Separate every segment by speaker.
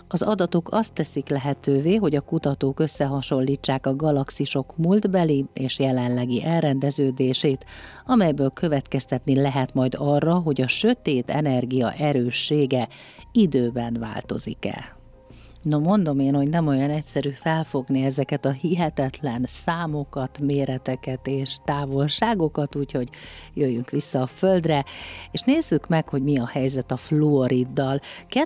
Speaker 1: Az adatok azt teszik lehetővé, hogy a kutatók összehasonlítsák a galaxisok múltbeli és jelenlegi elrendeződését, amelyből következtetni lehet majd arra, hogy a sötét energia erőssége időben változik-e. No, mondom én, hogy nem olyan egyszerű felfogni ezeket a hihetetlen számokat, méreteket és távolságokat, úgyhogy jöjjünk vissza a Földre, és nézzük meg, hogy mi a helyzet a fluoriddal.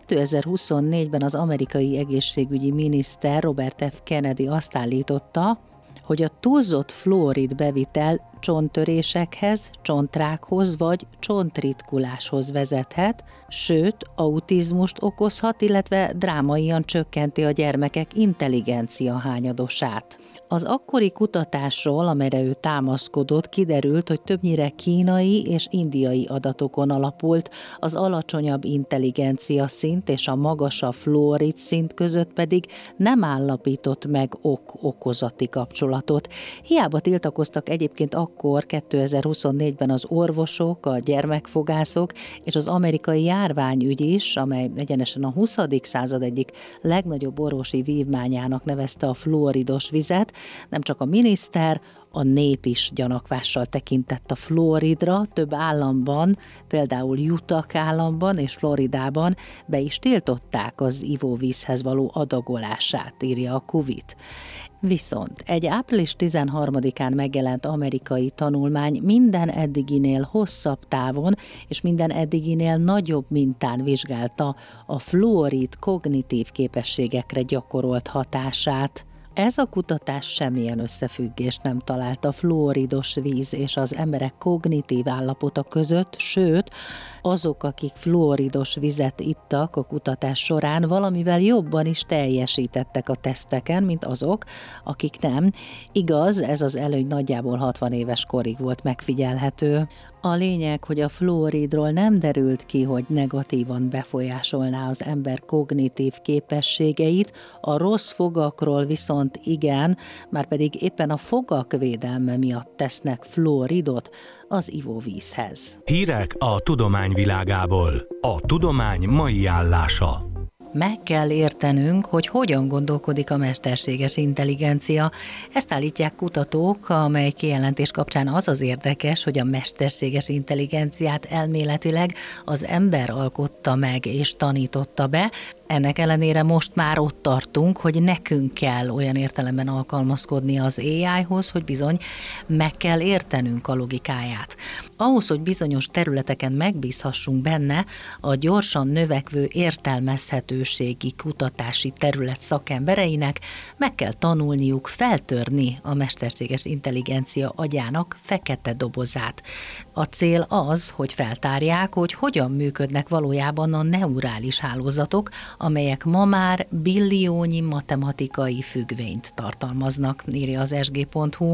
Speaker 1: 2024-ben az amerikai egészségügyi miniszter Robert F. Kennedy azt állította, hogy a túlzott fluorid bevitel csonttörésekhez, csontrákhoz vagy csontritkuláshoz vezethet, sőt, autizmust okozhat, illetve drámaian csökkenti a gyermekek intelligencia hányadosát. Az akkori kutatásról, amelyre ő támaszkodott, kiderült, hogy többnyire kínai és indiai adatokon alapult, az alacsonyabb intelligencia szint és a magasabb fluorid szint között pedig nem állapított meg ok-okozati kapcsolatot. Hiába tiltakoztak egyébként akkor 2024-ben az orvosok, a gyermekfogászok és az amerikai járványügy is, amely egyenesen a 20. század egyik legnagyobb orvosi vívmányának nevezte a fluoridos vizet. Nem csak a miniszter, a nép is gyanakvással tekintett a fluoridra, több államban, például Utah államban és Floridában be is tiltották az ivóvízhez való adagolását, írja a Kuvit. Viszont egy április 13-án megjelent amerikai tanulmány minden eddiginél hosszabb távon és minden eddiginél nagyobb mintán vizsgálta a fluorid kognitív képességekre gyakorolt hatását. Ez a kutatás semmilyen összefüggést nem talált a fluoridos víz és az emberek kognitív állapota között, sőt, azok, akik fluoridos vizet ittak a kutatás során, valamivel jobban is teljesítettek a teszteken, mint azok, akik nem. Igaz, ez az előny nagyjából 60 éves korig volt megfigyelhető. A lényeg, hogy a fluoridról nem derült ki, hogy negatívan befolyásolná az ember kognitív képességeit, a rossz fogakról viszont igen, márpedig éppen a fogak védelme miatt tesznek fluoridot az ivóvízhez.
Speaker 2: Hírek a tudomány világából. A tudomány mai állása.
Speaker 1: Meg kell értenünk, hogy hogyan gondolkodik a mesterséges intelligencia. Ezt állítják kutatók, amely kijelentés kapcsán az az érdekes, hogy a mesterséges intelligenciát elméletileg az ember alkotta meg és tanította be. Ennek ellenére most már ott tartunk, hogy nekünk kell olyan értelemben alkalmazkodni az AI-hoz, hogy bizony meg kell értenünk a logikáját. Ahhoz, hogy bizonyos területeken megbízhassunk benne, a gyorsan növekvő értelmezhetőségi kutatási terület szakembereinek meg kell tanulniuk feltörni a mesterséges intelligencia agyának fekete dobozát. A cél az, hogy feltárják, hogy hogyan működnek valójában a neurális hálózatok, amelyek ma már billiónyi matematikai függvényt tartalmaznak, írja az sg.hu.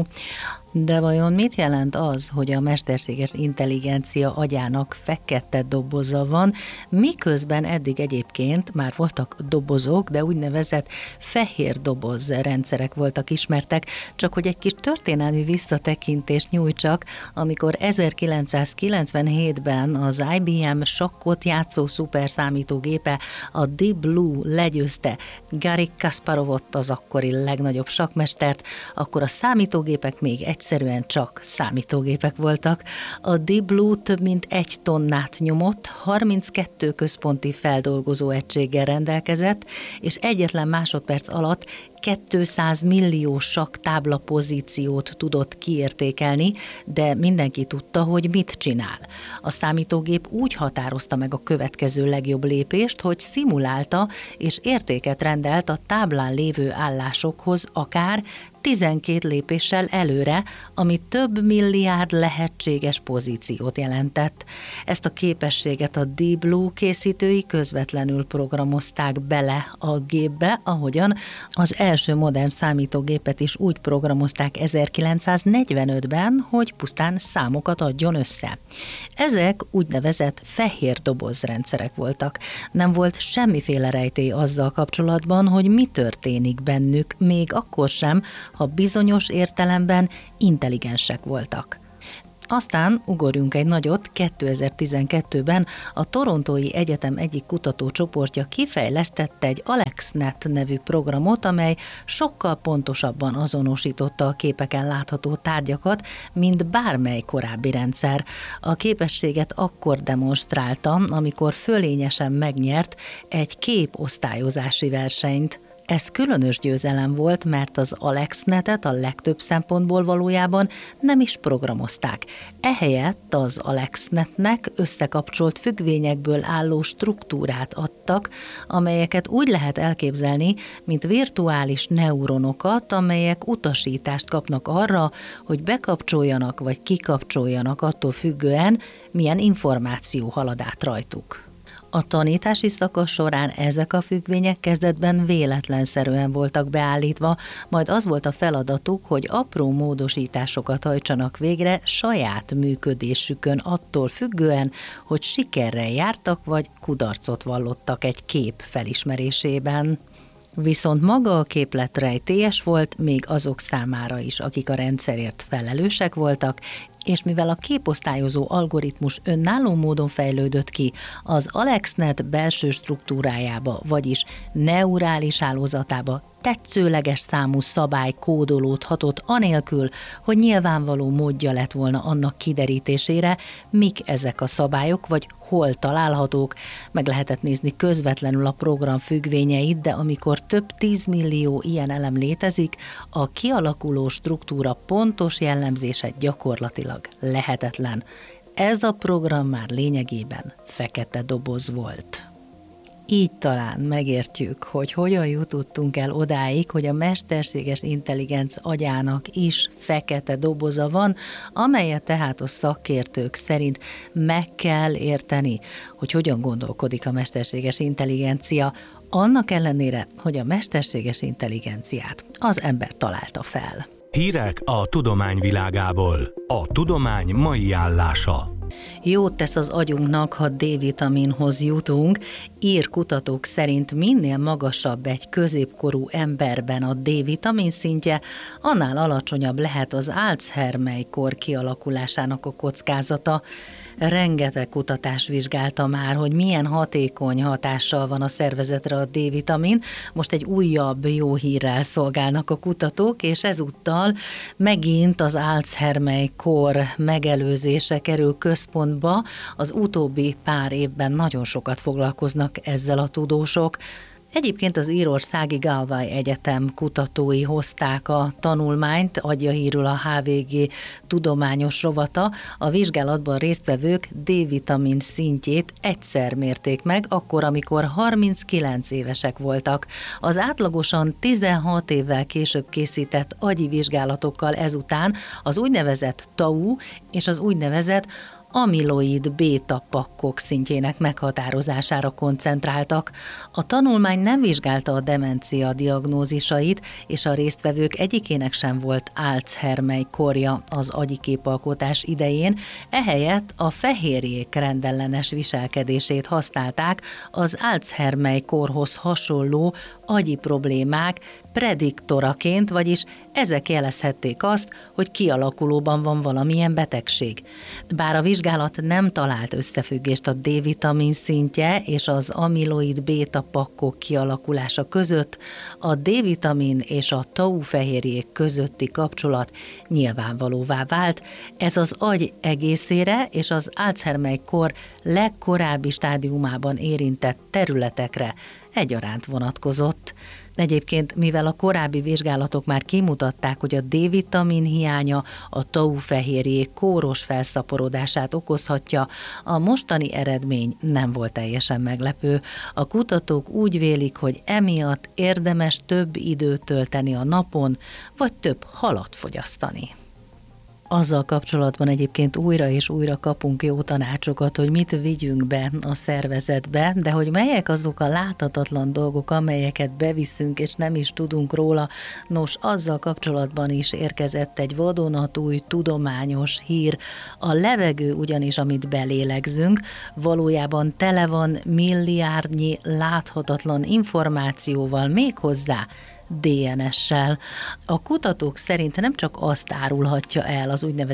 Speaker 1: De vajon mit jelent az, hogy a mesterséges intelligencia agyának fekete doboza van, miközben eddig egyébként már voltak dobozok, de úgynevezett fehér doboz rendszerek voltak ismertek, csak hogy egy kis történelmi visszatekintést nyújtsak, amikor 1997-ben az IBM sakkot játszó szuperszámítógépe, a Deep Blue legyőzte Garry Kasparovot, az akkori legnagyobb sakkmestert, akkor a számítógépek még egyszerűen csak számítógépek voltak. A Deep Blue több mint 1 tonnát nyomott, 32 központi feldolgozó egységgel rendelkezett, és egyetlen másodperc alatt 200 millió sakktábla pozíciót tudott kiértékelni, de mindenki tudta, hogy mit csinál. A számítógép úgy határozta meg a következő legjobb lépést, hogy szimulálta és értéket rendelt a táblán lévő állásokhoz akár 12 lépéssel előre, ami több milliárd lehetséges pozíciót jelentett. Ezt a képességet a Deep Blue készítői közvetlenül programozták bele a gépbe, ahogyan az első modern számítógépet is úgy programozták 1945-ben, hogy pusztán számokat adjon össze. Ezek úgynevezett fehér dobozrendszerek voltak. Nem volt semmiféle rejtély azzal kapcsolatban, hogy mi történik bennük, még akkor sem, ha bizonyos értelemben intelligensek voltak. Aztán ugorjunk egy nagyot, 2012-ben a Torontói Egyetem egyik kutatócsoportja kifejlesztett egy AlexNet nevű programot, amely sokkal pontosabban azonosította a képeken látható tárgyakat, mint bármely korábbi rendszer. A képességet akkor demonstrálta, amikor fölényesen megnyert egy képosztályozási versenyt. Ez különös győzelem volt, mert az AlexNet-et a legtöbb szempontból valójában nem is programozták. Ehelyett az AlexNet-nek összekapcsolt függvényekből álló struktúrát adtak, amelyeket úgy lehet elképzelni, mint virtuális neuronokat, amelyek utasítást kapnak arra, hogy bekapcsoljanak vagy kikapcsoljanak attól függően, milyen információ halad át rajtuk. A tanítási szakasz során ezek a függvények kezdetben véletlenszerűen voltak beállítva, majd az volt a feladatuk, hogy apró módosításokat hajtsanak végre saját működésükön attól függően, hogy sikerrel jártak vagy kudarcot vallottak egy kép felismerésében. Viszont maga a képlet rejtélyes volt még azok számára is, akik a rendszerért felelősek voltak, és mivel a képosztályozó algoritmus önálló módon fejlődött ki, az AlexNet belső struktúrájába, vagyis neurális hálózatába tetszőleges számú szabály kódolódhatott anélkül, hogy nyilvánvaló módja lett volna annak kiderítésére, mik ezek a szabályok, vagy hol találhatók. Meg lehetett nézni közvetlenül a program függvényeit, de amikor több 10 millió ilyen elem létezik, a kialakuló struktúra pontos jellemzése gyakorlatilag lehetetlen. Ez a program már lényegében fekete doboz volt. Így talán megértjük, hogy hogyan jutottunk el odáig, hogy a mesterséges intelligenc agyának is fekete doboza van, amelyet tehát a szakértők szerint meg kell érteni, hogy hogyan gondolkodik a mesterséges intelligencia, annak ellenére, hogy a mesterséges intelligenciát az ember találta fel.
Speaker 2: Hírek a tudomány világából. A tudomány mai állása.
Speaker 1: Jót tesz az agyunknak, ha D-vitaminhoz jutunk. Ír kutatók szerint minél magasabb egy középkorú emberben a D-vitamin szintje, annál alacsonyabb lehet az Alzheimer-kór kialakulásának a kockázata. Rengeteg kutatás vizsgálta már, hogy milyen hatékony hatással van a szervezetre a D-vitamin. Most egy újabb jó hírrel szolgálnak a kutatók, és ezúttal megint az Alzheimer-kór megelőzése kerül központba. Az utóbbi pár évben nagyon sokat foglalkoznak ezzel a tudósok. Egyébként az írországi Galway Egyetem kutatói hozták a tanulmányt, adja hírül a HVG tudományos rovata. A vizsgálatban résztvevők D-vitamin szintjét egyszer mérték meg, akkor, amikor 39 évesek voltak. Az átlagosan 16 évvel később készített agyi vizsgálatokkal ezután az úgynevezett tau és az úgynevezett amiloid béta-pakkok szintjének meghatározására koncentráltak. A tanulmány nem vizsgálta a demencia diagnózisait, és a résztvevők egyikének sem volt Alzheimer-kórja az agyi képalkotás idején, ehelyett a fehérjék rendellenes viselkedését használták az Alzheimer-kórhoz hasonló agyi problémák prediktoraként, vagyis ezek jelezhették azt, hogy kialakulóban van valamilyen betegség. Bár a vizsgálat nem talált összefüggést a D-vitamin szintje és az amiloid béta-pakkok kialakulása között, a D-vitamin és a tau fehérjék közötti kapcsolat nyilvánvalóvá vált. Ez az agy egészére és az Alzheimer-kór legkorábbi stádiumában érintett területekre egyaránt vonatkozott. Egyébként, mivel a korábbi vizsgálatok már kimutatták, hogy a D-vitamin hiánya a tau fehérjék kóros felszaporodását okozhatja, a mostani eredmény nem volt teljesen meglepő. A kutatók úgy vélik, hogy emiatt érdemes több időt tölteni a napon, vagy több halat fogyasztani. Azzal kapcsolatban egyébként újra és újra kapunk jó tanácsokat, hogy mit vigyünk be a szervezetbe, de hogy melyek azok a láthatatlan dolgok, amelyeket beviszünk, és nem is tudunk róla. Nos, azzal kapcsolatban is érkezett egy vadonatúj tudományos hír. A levegő ugyanis, amit belélegzünk, valójában tele van milliárdnyi láthatatlan információval, méghozzá DNS-sel. A kutatók szerint nem csak azt árulhatja el az úgynevezett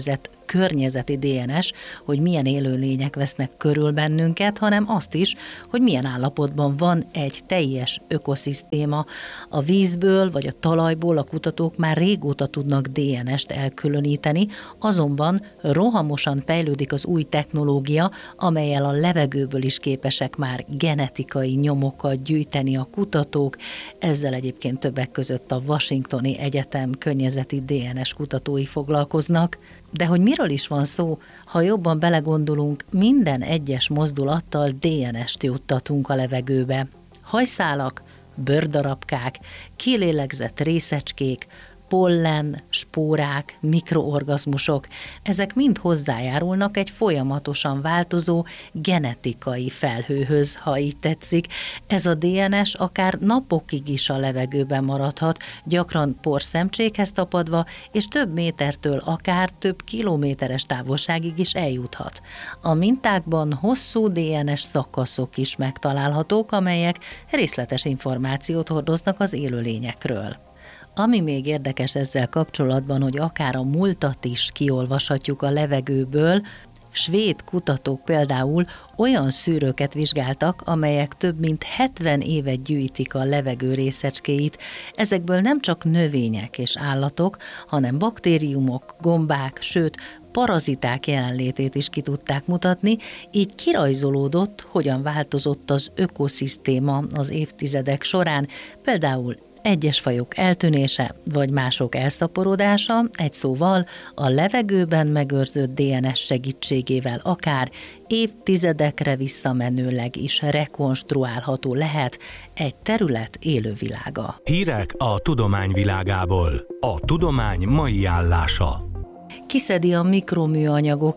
Speaker 1: környezeti DNS, hogy milyen élőlények vesznek körül bennünket, hanem azt is, hogy milyen állapotban van egy teljes ökoszisztéma. A vízből vagy a talajból a kutatók már régóta tudnak DNS-t elkülöníteni, azonban rohamosan fejlődik az új technológia, amellyel a levegőből is képesek már genetikai nyomokat gyűjteni a kutatók. Ezzel egyébként többek között a Washingtoni Egyetem környezeti DNS kutatói foglalkoznak. De hogy miről is van szó, ha jobban belegondolunk, minden egyes mozdulattal DNS-t juttatunk a levegőbe. Hajszálak, bőrdarabkák, kilélegzett részecskék, pollen, spórák, mikroorgazmusok, ezek mind hozzájárulnak egy folyamatosan változó genetikai felhőhöz, ha így tetszik. Ez a DNS akár napokig is a levegőben maradhat, gyakran porszemcsékhez tapadva, és több métertől akár több kilométeres távolságig is eljuthat. A mintákban hosszú DNS szakaszok is megtalálhatók, amelyek részletes információt hordoznak az élőlényekről. Ami még érdekes ezzel kapcsolatban, hogy akár a múltat is kiolvashatjuk a levegőből, svéd kutatók például olyan szűrőket vizsgáltak, amelyek több mint 70 éve gyűjtik a levegő részecskéit. Ezekből nem csak növények és állatok, hanem baktériumok, gombák, sőt, paraziták jelenlétét is ki tudták mutatni, így kirajzolódott, hogyan változott az ökoszisztéma az évtizedek során, például egyes fajok eltűnése, vagy mások elszaporodása, egy szóval a levegőben megőrzött DNS segítségével akár évtizedekre visszamenőleg is rekonstruálható lehet egy terület élővilága.
Speaker 2: Hírek a tudomány világából. A tudomány mai állása.
Speaker 1: Kiszedi a mikroműanyagok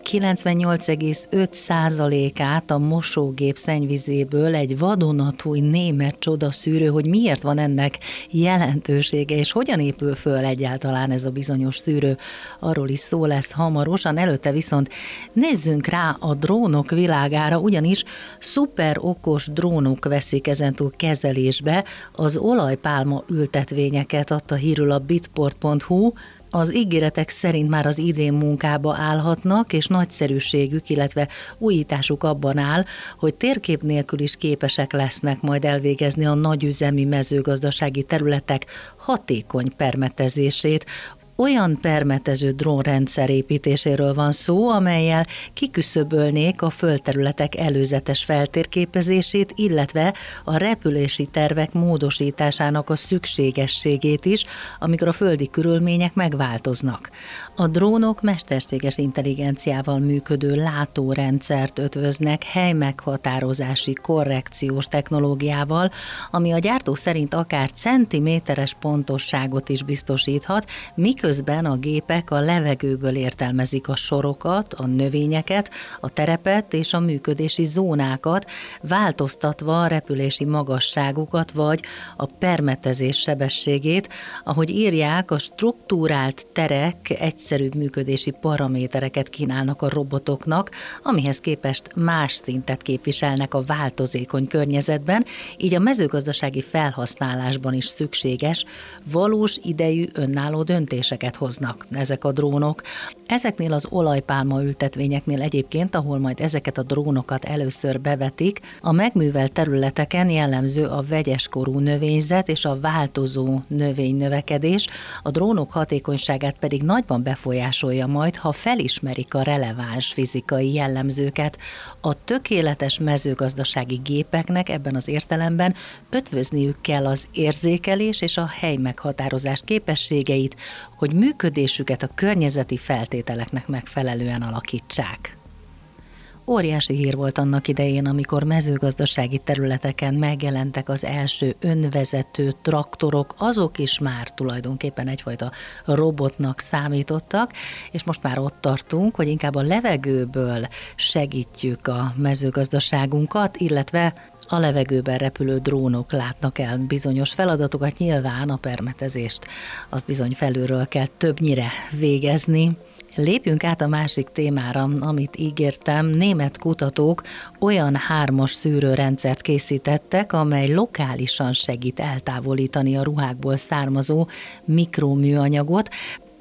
Speaker 1: 98,5%-át a mosógép szennyvizéből egy vadonatúj német csodaszűrő, hogy miért van ennek jelentősége, és hogyan épül föl egyáltalán ez a bizonyos szűrő. Arról is szó lesz hamarosan, előtte viszont nézzünk rá a drónok világára, ugyanis szuper okos drónok veszik ezentúl kezelésbe. Az olajpálma ültetvényeket adta hírül a bitport.hu. Az ígéretek szerint már az idén munkába állhatnak, és nagyszerűségük, illetve újításuk abban áll, hogy térkép nélkül is képesek lesznek majd elvégezni a nagyüzemi mezőgazdasági területek hatékony permetezését. Olyan permetező drónrendszer építéséről van szó, amellyel kiküszöbölnék a földterületek előzetes feltérképezését, illetve a repülési tervek módosításának a szükségességét is, amikor a földi körülmények megváltoznak. A drónok mesterséges intelligenciával működő látórendszert ötvöznek helymeghatározási korrekciós technológiával, ami a gyártó szerint akár centiméteres pontosságot is biztosíthat, miközben a gépek a levegőből értelmezik a sorokat, a növényeket, a terepet és a működési zónákat, változtatva a repülési magasságukat vagy a permetezés sebességét, ahogy írják, a struktúrált terek egyszerűbb működési paramétereket kínálnak a robotoknak, amihez képest más szintet képviselnek a változékony környezetben, így a mezőgazdasági felhasználásban is szükséges, valós idejű önálló döntéseket hoznak ezek a drónok. Ezeknél az olajpálma ültetvényeknél egyébként, ahol majd ezeket a drónokat először bevetik, a megművelt területeken jellemző a vegyeskorú növényzet és a változó növénynövekedés, a drónok hatékonyságát pedig nagyban befolyásolja majd, ha felismerik a releváns fizikai jellemzőket. A tökéletes mezőgazdasági gépeknek ebben az értelemben ötvözniük kell az érzékelés és a helymeghatározás képességeit, hogy működésüket a környezeti feltételeknek megfelelően alakítsák. Óriási hír volt annak idején, amikor mezőgazdasági területeken megjelentek az első önvezető traktorok, azok is már tulajdonképpen egyfajta robotnak számítottak, és most már ott tartunk, hogy inkább a levegőből segítjük a mezőgazdaságunkat, illetve a levegőben repülő drónok látnak el bizonyos feladatokat, nyilván a permetezést, azt bizony felülről kell többnyire végezni. Lépjünk át a másik témára, amit ígértem. Német kutatók olyan 3-as szűrőrendszert készítettek, amely lokálisan segít eltávolítani a ruhákból származó mikroműanyagot.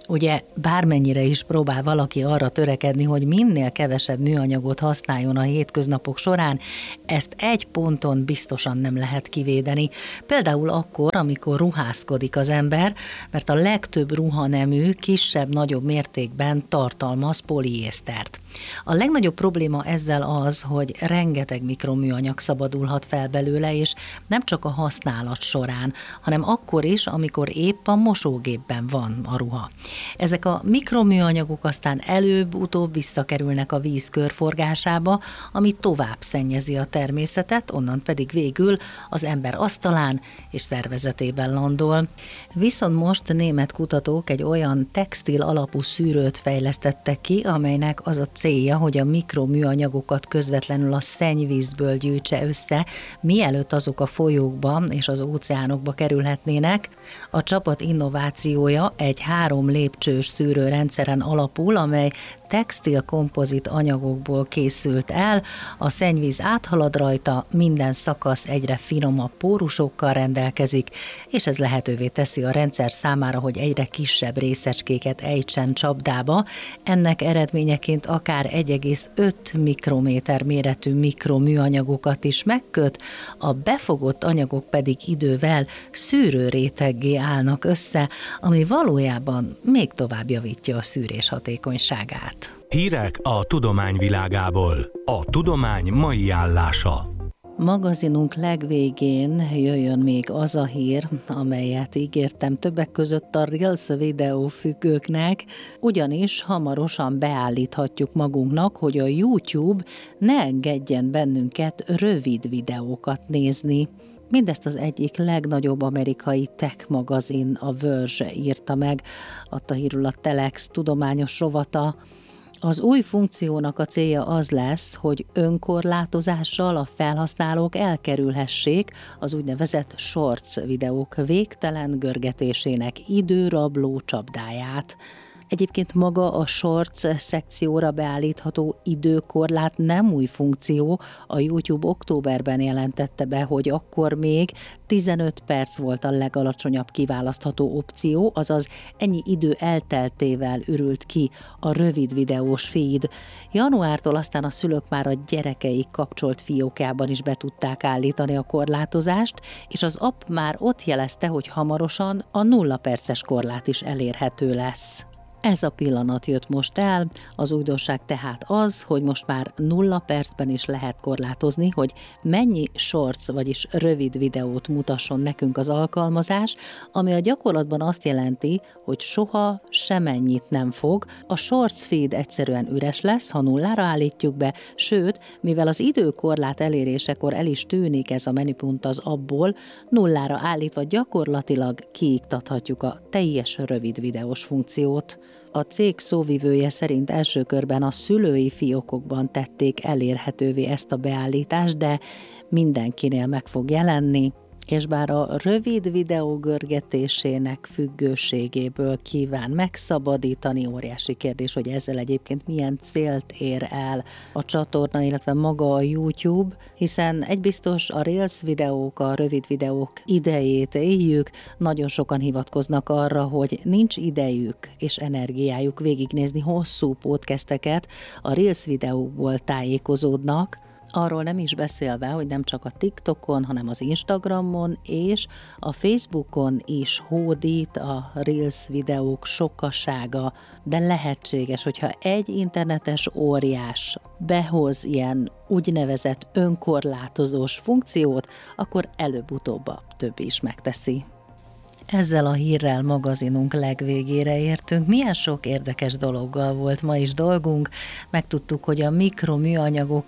Speaker 1: Ugye bármennyire is próbál valaki arra törekedni, hogy minél kevesebb műanyagot használjon a hétköznapok során, ezt egy ponton biztosan nem lehet kivédeni. Például akkor, amikor ruházkodik az ember, mert a legtöbb ruhanemű kisebb-nagyobb mértékben tartalmaz poliésztert. A legnagyobb probléma ezzel az, hogy rengeteg mikroműanyag szabadulhat fel belőle, és nem csak a használat során, hanem akkor is, amikor épp a mosógépben van a ruha. Ezek a mikroműanyagok aztán előbb-utóbb visszakerülnek a víz körforgásába, ami tovább szennyezi a természetet, onnan pedig végül az ember asztalán és szervezetében landol. Viszont most német kutatók egy olyan textil alapú szűrőt fejlesztettek ki, amelynek az a célja, hogy a mikroműanyagokat közvetlenül a szennyvízből gyűjtse össze, mielőtt azok a folyókba és az óceánokba kerülhetnének. A csapat innovációja egy 3 lépcsős szűrőrendszeren alapul, amely textil kompozit anyagokból készült el, a szennyvíz áthalad rajta, minden szakasz egyre finomabb pórusokkal rendelkezik, és ez lehetővé teszi a rendszer számára, hogy egyre kisebb részecskéket ejtsen csapdába. Ennek eredményeként akár 1,5 mikrométer méretű mikroműanyagokat is megköt, a befogott anyagok pedig idővel szűrőréteggé állnak össze, ami valójában még tovább javítja a szűrés hatékonyságát.
Speaker 2: Hírek a tudomány világából. A tudomány mai állása.
Speaker 1: Magazinunk legvégén jöjjön még az a hír, amelyet ígértem többek között a Reels videófüggőknek, ugyanis hamarosan beállíthatjuk magunknak, hogy a YouTube ne engedjen bennünket rövid videókat nézni. Mindezt az egyik legnagyobb amerikai tech magazin, a Verge írta meg, adta hírül a Telex tudományos rovata. Az új funkciónak a célja az lesz, hogy önkorlátozással a felhasználók elkerülhessék az úgynevezett shorts videók végtelen görgetésének időrabló csapdáját. Egyébként maga a shorts szekcióra beállítható időkorlát nem új funkció, a YouTube októberben jelentette be, hogy akkor még 15 perc volt a legalacsonyabb kiválasztható opció, azaz ennyi idő elteltével ürült ki a rövid videós feed. Januártól aztán a szülők már a gyerekeik kapcsolt fiókjában is be tudták állítani a korlátozást, és az app már ott jelezte, hogy hamarosan a 0 perces korlát is elérhető lesz. Ez a pillanat jött most el, az újdonság tehát az, hogy most már 0 percben is lehet korlátozni, hogy mennyi shorts, vagyis rövid videót mutasson nekünk az alkalmazás, ami a gyakorlatban azt jelenti, hogy soha semennyit nem fog, a shorts feed egyszerűen üres lesz, ha 0-ra állítjuk be, sőt, mivel az időkorlát elérésekor el is tűnik ez a menüpont az appból, 0-ra állítva gyakorlatilag kiiktathatjuk a teljes rövid videós funkciót. A cég szóvivője szerint első körben a szülői fiókokban tették elérhetővé ezt a beállítást, de mindenkinél meg fog jelenni, és bár a rövid videó görgetésének függőségéből kíván megszabadítani, óriási kérdés, hogy ezzel egyébként milyen célt ér el a csatorna, illetve maga a YouTube, hiszen egy biztos, a Reels videók, a rövid videók idejét éljük, nagyon sokan hivatkoznak arra, hogy nincs idejük és energiájuk végignézni hosszú podcasteket, a Reels videókból tájékozódnak, arról nem is beszélve, hogy nem csak a TikTokon, hanem az Instagramon és a Facebookon is hódít a Reels videók sokasága, de lehetséges, hogyha egy internetes óriás behoz ilyen úgynevezett önkorlátozós funkciót, akkor előbb-utóbb a többi is megteszi. Ezzel a hírrel magazinunk legvégére értünk. Milyen sok érdekes dologgal volt ma is dolgunk. Megtudtuk, hogy a mikroműanyagok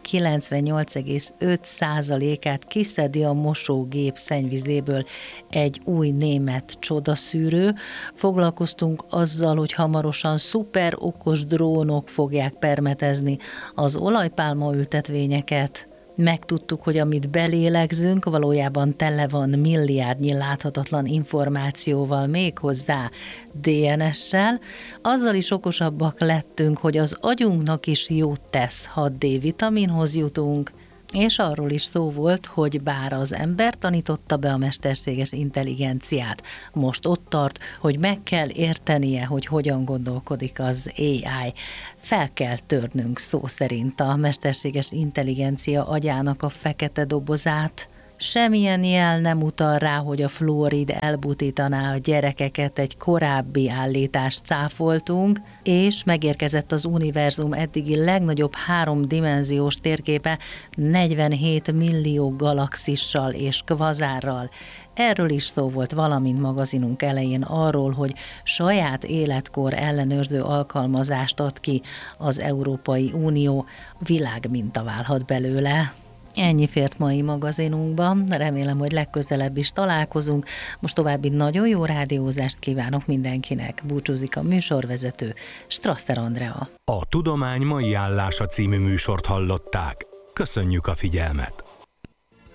Speaker 1: 98,5%-át kiszedi a mosógép szennyvizéből egy új német csodaszűrő. Foglalkoztunk azzal, hogy hamarosan szuper okos drónok fogják permetezni az olajpálma ültetvényeket. Megtudtuk, hogy amit belélegzünk, valójában tele van milliárdnyi láthatatlan információval, méghozzá DNS-sel. Azzal is okosabbak lettünk, hogy az agyunknak is jót tesz, ha D-vitaminhoz jutunk. És arról is szó volt, hogy bár az ember tanította be a mesterséges intelligenciát, most ott tart, hogy meg kell értenie, hogy hogyan gondolkodik az AI. Fel kell törnünk szó szerint a mesterséges intelligencia agyának a fekete dobozát. Semmilyen jel nem utal rá, hogy a fluorid elbutítaná a gyerekeket, egy korábbi állítást cáfoltunk, és megérkezett az univerzum eddigi legnagyobb 3-dimenziós térképe 47 millió galaxissal és kvazárral. Erről is szó volt valamint magazinunk elején arról, hogy saját életkor ellenőrző alkalmazást ad ki az Európai Unió, világminta válhat belőle. Ennyi fért mai magazinunkban, remélem, hogy legközelebb is találkozunk. Most további nagyon jó rádiózást kívánok mindenkinek. Búcsúzik a műsorvezető, Strasser Andrea.
Speaker 2: A Tudomány mai állása című műsort hallották. Köszönjük a figyelmet!